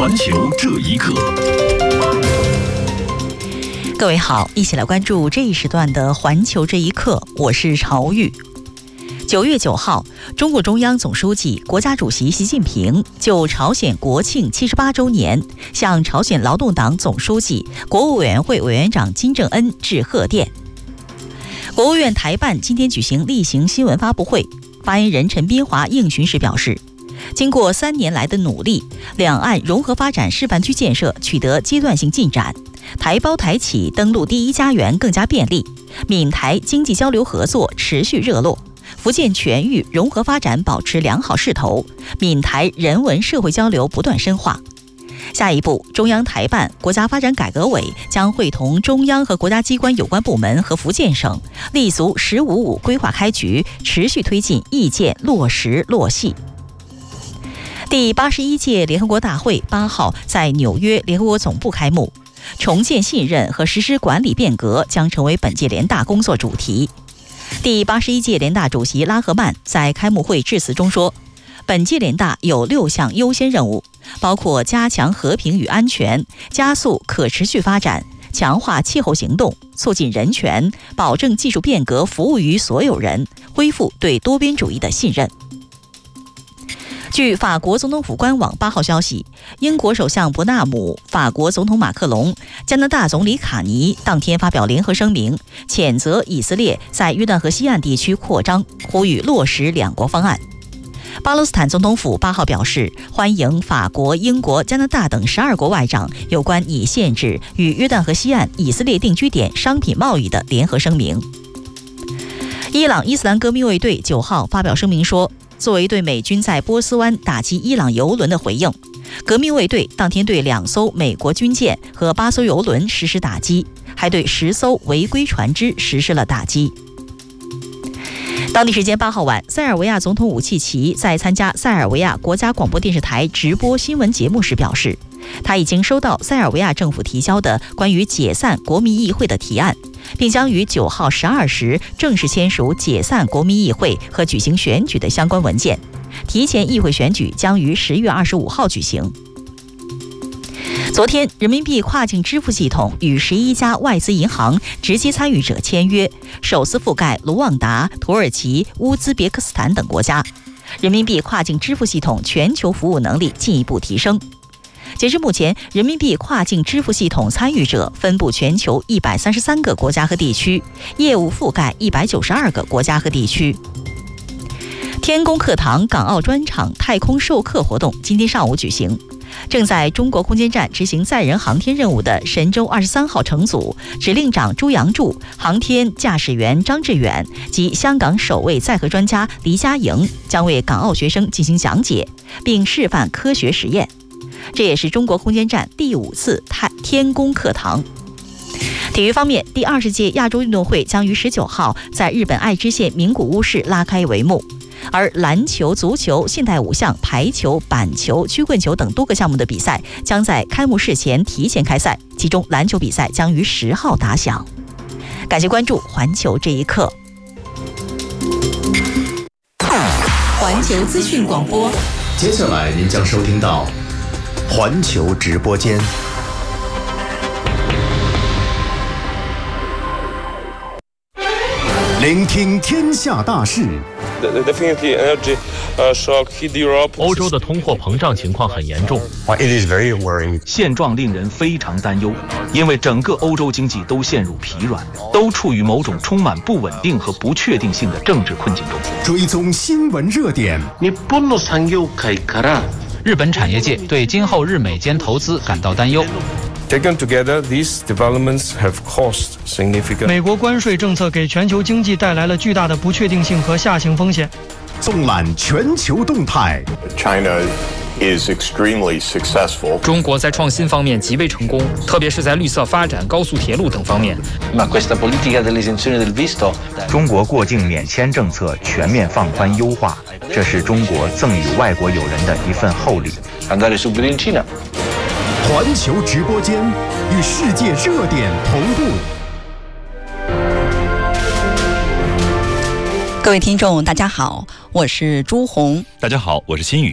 环球这一刻， 各位好，一起来关注这一时段的环球这一刻，我是朝玉。9月9号，中共中央总书记、国家主席习近平就朝鲜国庆78周年向朝鲜劳动党总书记、国务委员会委员长金正恩致贺电。国务院台办今天举行例行新闻发布会，发言人陈斌华应询时表示，经过3年来的努力，两岸融合发展示范区建设取得阶段性进展，台胞台企登陆第一家园更加便利，闽台经济交流合作持续热络，福建全域融合发展保持良好势头，闽台人文社会交流不断深化。下一步，中央台办、国家发展改革委将会同中央和国家机关有关部门和福建省立足“15+5”规划开局，持续推进意见落实落细。第81届联合国大会8号在纽约联合国总部开幕，重建信任和实施管理变革将成为本届联大工作主题。第81届联大主席拉赫曼在开幕会致辞中说，本届联大有6项优先任务，包括加强和平与安全，加速可持续发展，强化气候行动，促进人权，保证技术变革服务于所有人，恢复对多边主义的信任。据法国总统府官网8号消息，英国首相伯纳姆、法国总统马克龙、加拿大总理卡尼当天发表联合声明，谴责以色列在约旦河西岸地区扩张，呼吁落实两国方案。巴勒斯坦总统府8号表示，欢迎法国、英国、加拿大等12国外长有关拟限制与约旦河西岸以色列定居点商品贸易的联合声明。伊朗伊斯兰革命卫队9号发表声明说，作为对美军在波斯湾打击伊朗油轮的回应，革命卫队当天对2艘美国军舰和8艘油轮实施打击，还对10艘违规船只实施了打击。当地时间8号晚，塞尔维亚总统武契奇在参加塞尔维亚国家广播电视台直播新闻节目时表示，他已经收到塞尔维亚政府提交的关于解散国民议会的提案，并将于9号12时正式签署解散国民议会和举行选举的相关文件。提前议会选举将于10月25号举行。昨天，人民币跨境支付系统与11家外资银行直接参与者签约，首次覆盖卢旺达、土耳其、乌兹别克斯坦等国家，人民币跨境支付系统全球服务能力进一步提升。截至目前，人民币跨境支付系统参与者分布全球133个国家和地区，业务覆盖192个国家和地区。天宫课堂港澳专场太空授课活动今天上午举行。正在中国空间站执行载人航天任务的神舟23号乘组指令长朱杨柱、航天驾驶员张志远及香港首位载荷专家黎家营将为港澳学生进行讲解，并示范科学实验。这也是中国空间站第5次天宫课堂。体育方面，第20届亚洲运动会将于19号在日本爱知县名古屋市拉开帷幕。而篮球、足球、现代5项、排球、板球、曲棍球等多个项目的比赛将在开幕式前提前开赛，其中篮球比赛将于10号打响。感谢关注环球这一刻。 环球资讯广播， 接下来您将收听到环球直播间。聆听天下大事。 欧洲的通货膨胀情况很严重，现状令人非常担忧，因为整个欧洲经济都陷入疲软，都处于某种充满不稳定和不确定性的政治困境中。 追踪新闻热点， 日本产业界对今后日美间投资感到担忧。 Taken together, these developments have caused significant. 美国关税政策给全球经济带来了巨大的不确定性和下行风险。 纵览全球动态。 China is extremely successful. 中国在创新方面极为成功，特别是在绿色发展、高速铁路等方面。 中国过境免签政策全面放宽优化，这是中国赠予外国友人的一份厚礼。 环球直播间与世界热点同步。 各位听众大家好，我是朱红。 大家好，我是新宇。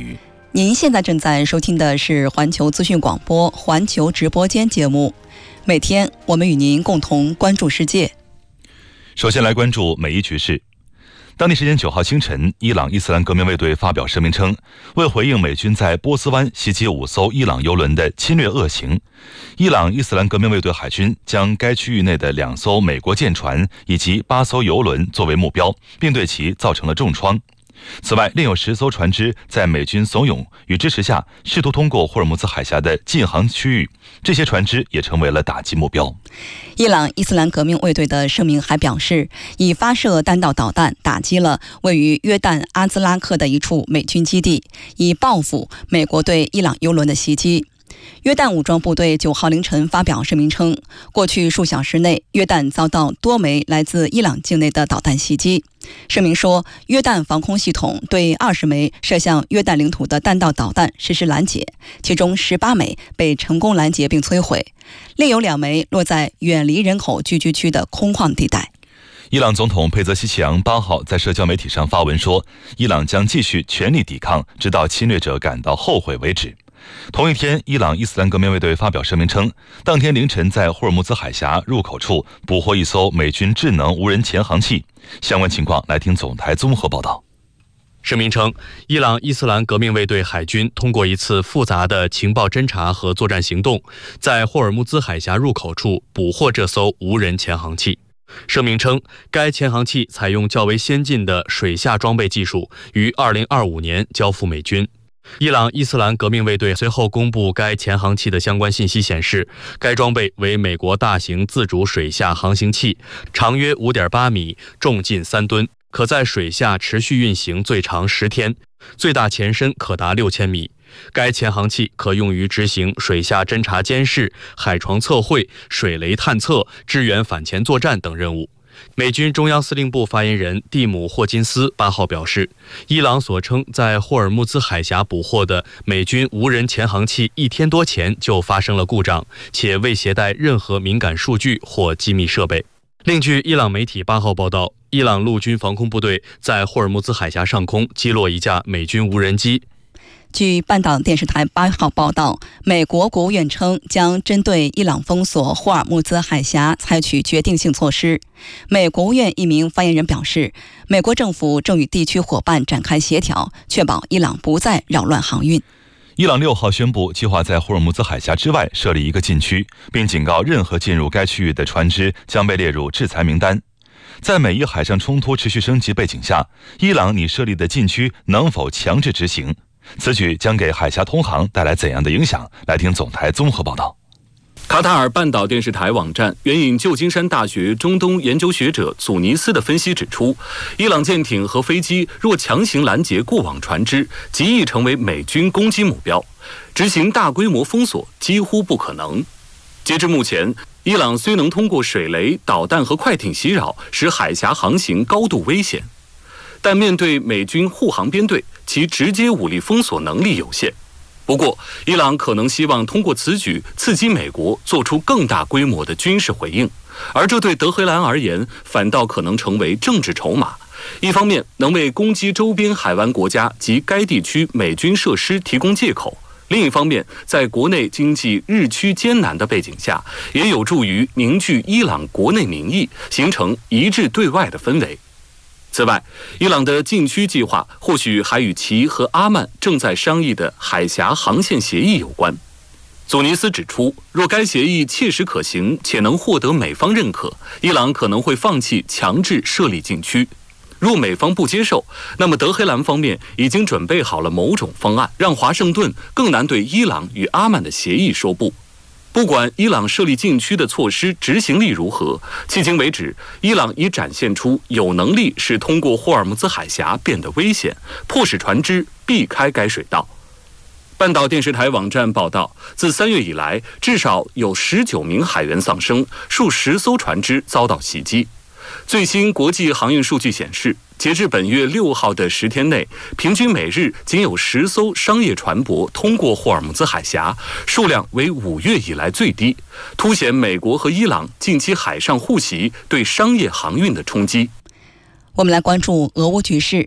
您现在正在收听的是环球资讯广播环球直播间节目，每天我们与您共同关注世界。 首先来关注美伊局势。当地时间9号清晨，伊朗伊斯兰革命卫队发表声明称，为回应美军在波斯湾袭击5艘伊朗油轮的侵略恶行，伊朗伊斯兰革命卫队海军将该区域内的2艘美国舰船以及8艘油轮作为目标，并对其造成了重创。此外，另有10艘船只在美军怂恿与支持下，试图通过霍尔木兹海峡的禁航区域，这些船只也成为了打击目标。 伊朗伊斯兰革命卫队的声明还表示，已发射弹道导弹打击了位于约旦阿兹拉克的一处美军基地，以报复美国对伊朗油轮的袭击。约旦武装部队9号凌晨发表声明称，过去数小时内，约旦遭到多枚来自伊朗境内的导弹袭击。声明说，约旦防空系统对20枚射向约旦领土的弹道导弹实施拦截，其中18枚被成功拦截并摧毁，另有2枚落在远离人口聚居区的空旷地带。 伊朗总统佩泽西奇扬8号在社交媒体上发文说，伊朗将继续全力抵抗，直到侵略者感到后悔为止。同一天，伊朗伊斯兰革命卫队发表声明称，当天凌晨在霍尔木兹海峡入口处捕获一艘美军智能无人潜航器。相关情况来听总台综合报道。 声明称，伊朗伊斯兰革命卫队海军通过一次复杂的情报侦察和作战行动，在霍尔木兹海峡入口处捕获这艘无人潜航器。声明称，该潜航器采用较为先进的水下装备技术，于2025年交付美军。伊朗伊斯兰革命卫队随后公布该潜航器的相关信息显示，该装备为美国大型自主水下航行器，长约5.8米，重近3吨，可在水下持续运行最长10天，最大前深可达6000米。该潜航器可用于执行水下侦察监视、海床测绘、水雷探测、支援反潜作战等任务。美军中央司令部发言人蒂姆·霍金斯8号表示，伊朗所称在霍尔木兹海峡捕获的美军无人潜航器1天多前就发生了故障，且未携带任何敏感数据或机密设备。另据伊朗媒体8号报道，伊朗陆军防空部队在霍尔木兹海峡上空击落一架美军无人机。 据半岛电视台8号报道，美国国务院称将针对伊朗封锁霍尔木兹海峡采取决定性措施。美国务院一名发言人表示，美国政府正与地区伙伴展开协调，确保伊朗不再扰乱航运。 伊朗6号宣布，计划在霍尔木兹海峡之外设立一个禁区，并警告任何进入该区域的船只将被列入制裁名单。在美伊海上冲突持续升级背景下，伊朗拟设立的禁区能否强制执行？此举将给海峡通航带来怎样的影响？来听总台综合报道。 卡塔尔半岛电视台网站援引旧金山大学中东研究学者祖尼斯的分析指出，伊朗舰艇和飞机若强行拦截过往船只，极易成为美军攻击目标，执行大规模封锁几乎不可能。截至目前，伊朗虽能通过水雷、导弹和快艇袭扰，使海峡航行高度危险，但面对美军护航编队，其直接武力封锁能力有限。不过，伊朗可能希望通过此举刺激美国做出更大规模的军事回应，而这对德黑兰而言反倒可能成为政治筹码。一方面能为攻击周边海湾国家及该地区美军设施提供借口，另一方面在国内经济日趋艰难的背景下，也有助于凝聚伊朗国内民意，形成一致对外的氛围。此外，伊朗的禁区计划或许还与其和阿曼正在商议的海峡航线协议有关。祖尼斯指出，若该协议切实可行且能获得美方认可，伊朗可能会放弃强制设立禁区。若美方不接受，那么德黑兰方面已经准备好了某种方案，让华盛顿更难对伊朗与阿曼的协议说不。不管伊朗设立禁区的措施执行力如何，迄今为止，伊朗已展现出有能力使通过霍尔木兹海峡变得危险，迫使船只避开该水道。半岛电视台网站报道，自3月以来，至少有19名海员丧生，数十艘船只遭到袭击。最新国际航运数据显示，截至本月6号的10天内，平均每日仅有10艘商业船舶通过霍尔木兹海峡，数量为5月以来最低，凸显美国和伊朗近期海上互袭对商业航运的冲击。 我们来关注俄乌局势。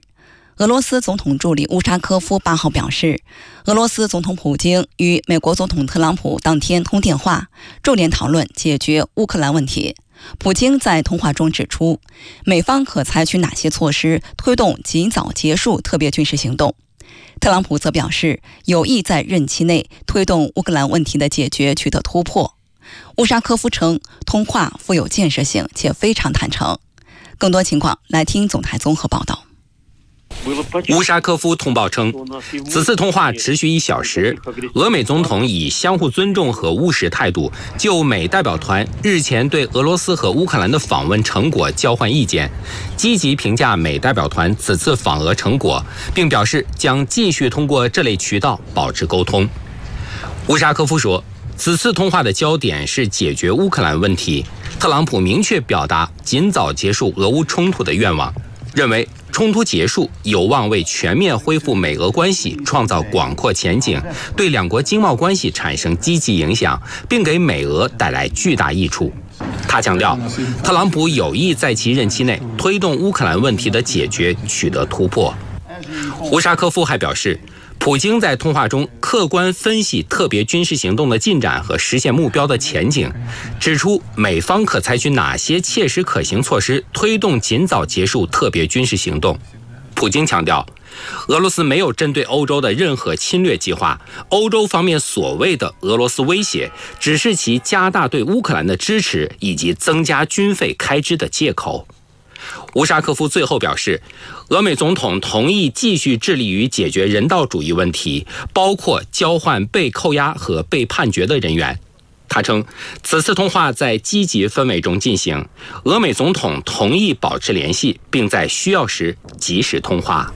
俄罗斯总统助理乌沙科夫8号表示，俄罗斯总统普京与美国总统特朗普当天通电话，重点讨论解决乌克兰问题。普京在通话中指出，美方可采取哪些措施推动尽早结束特别军事行动。特朗普则表示，有意在任期内推动乌克兰问题的解决取得突破。乌沙科夫称，通话富有建设性且非常坦诚。更多情况来听总台综合报道。 乌沙科夫通报称，此次通话持续1小时，俄美总统以相互尊重和务实态度，就美代表团日前对俄罗斯和乌克兰的访问成果交换意见，积极评价美代表团此次访俄成果，并表示将继续通过这类渠道保持沟通。乌沙科夫说，此次通话的焦点是解决乌克兰问题，特朗普明确表达尽早结束俄乌冲突的愿望，认为冲突结束有望为全面恢复美俄关系创造广阔前景，对两国经贸关系产生积极影响，并给美俄带来巨大益处。他强调，特朗普有意在其任期内推动乌克兰问题的解决取得突破。乌沙科夫还表示，普京在通话中客观分析特别军事行动的进展和实现目标的前景，指出美方可采取哪些切实可行措施推动尽早结束特别军事行动。普京强调，俄罗斯没有针对欧洲的任何侵略计划，欧洲方面所谓的俄罗斯威胁，只是其加大对乌克兰的支持以及增加军费开支的借口。乌沙科夫最后表示，俄美总统同意继续致力于解决人道主义问题，包括交换被扣押和被判决的人员。他称，此次通话在积极氛围中进行，俄美总统同意保持联系，并在需要时及时通话。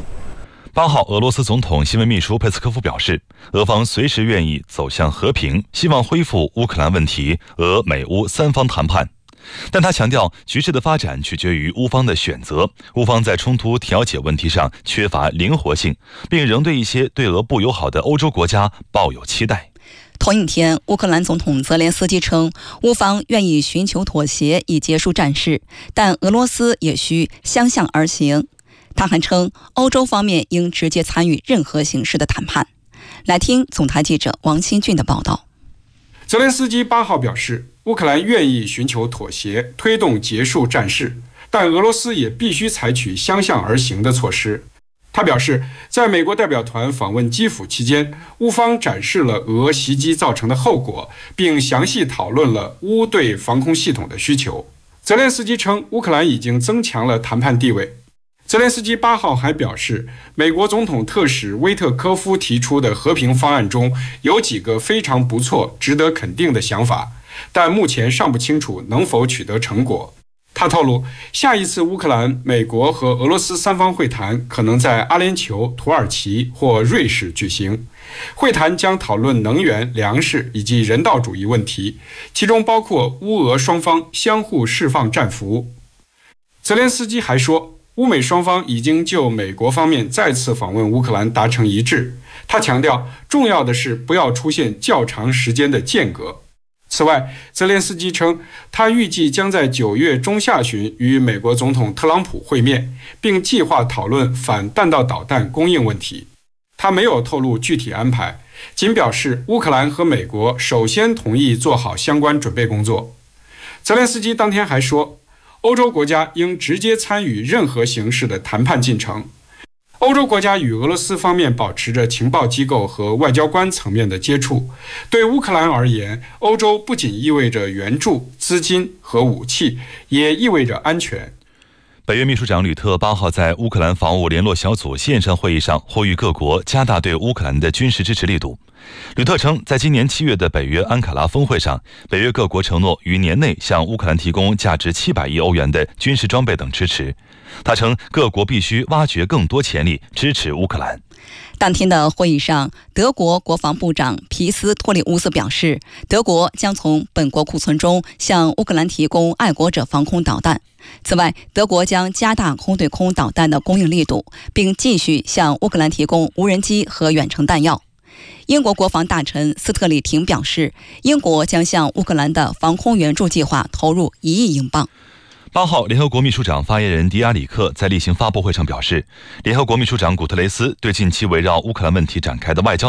8号，俄罗斯总统新闻秘书佩斯科夫表示，俄方随时愿意走向和平，希望恢复乌克兰问题，俄美乌3方谈判。但他强调，局势的发展取决于乌方的选择，乌方在冲突调解问题上缺乏灵活性，并仍对一些对俄不友好的欧洲国家抱有期待。 同一天，乌克兰总统泽连斯基称，乌方愿意寻求妥协以结束战事，但俄罗斯也需相向而行。他还称，欧洲方面应直接参与任何形式的谈判。来听总台记者王新俊的报道。 泽连斯基8号表示，乌克兰愿意寻求妥协，推动结束战事，但俄罗斯也必须采取相向而行的措施。他表示，在美国代表团访问基辅期间，乌方展示了俄袭击造成的后果，并详细讨论了乌对防空系统的需求。泽连斯基称，乌克兰已经增强了谈判地位。泽连斯基8号还表示，美国总统特使威特科夫提出的和平方案中有几个非常不错、值得肯定的想法，但目前尚不清楚能否取得成果。他透露，下一次乌克兰、美国和俄罗斯3方会谈可能在阿联酋、土耳其或瑞士举行。会谈将讨论能源、粮食以及人道主义问题，其中包括乌俄双方相互释放战俘。泽连斯基还说，乌美双方已经就美国方面再次访问乌克兰达成一致。他强调，重要的是不要出现较长时间的间隔。此外，泽连斯基称，他预计将在9月中下旬与美国总统特朗普会面，并计划讨论反弹道导弹供应问题。他没有透露具体安排，仅表示乌克兰和美国首先同意做好相关准备工作。泽连斯基当天还说，欧洲国家应直接参与任何形式的谈判进程。欧洲国家与俄罗斯方面保持着情报机构和外交官层面的接触。对乌克兰而言，欧洲不仅意味着援助、资金和武器，也意味着安全。 北约秘书长吕特8号在乌克兰防务联络小组线上会议上呼吁各国加大对乌克兰的军事支持力度。吕特称，在今年7月的北约安卡拉峰会上，北约各国承诺于年内向乌克兰提供价值700亿欧元的军事装备等支持。他称，各国必须挖掘更多潜力，支持乌克兰。 当天的会议上，德国国防部长皮斯托里乌斯表示，德国将从本国库存中向乌克兰提供爱国者防空导弹。此外，德国将加大空对空导弹的供应力度，并继续向乌克兰提供无人机和远程弹药。英国国防大臣斯特里廷表示，英国将向乌克兰的防空援助计划投入1亿英镑。 8号，联合国秘书长发言人迪亚里克在例行发布会上表示，联合国秘书长古特雷斯对近期围绕乌克兰问题展开的外交